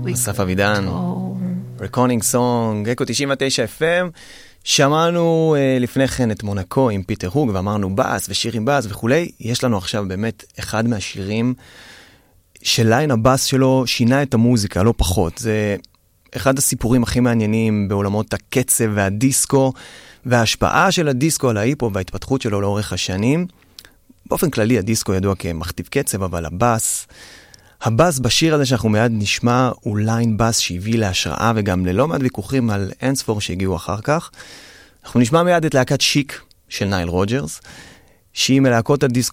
אסף אבידן, רקונינג סונג, אקו 99 FM. שמענו לפני כן את מונקו עם פיטר הוג, ואמרנו בס ושיר עם בס וכולי. יש לנו עכשיו באמת אחד מהשירים שליין הבס שלו שינה את המוזיקה, לא פחות. זה אחד הסיפורים הכי מעניינים בעולמות הקצב והדיסקו, וההשפעה של הדיסקו על ההיפו וההתפתחות שלו לאורך השנים. באופן כללי הדיסקו ידוע כמכתיב קצב, אבל הבס בשיר הזה שאנחנו מיד נשמע הוא ליין בס שהביא להשראה וגם ללא מעט ויכוחים על אינספור שהגיעו אחר כך. אנחנו נשמע מיד את להקת שיק של נייל רוג'רס, שהיא מלהקות הדיסקו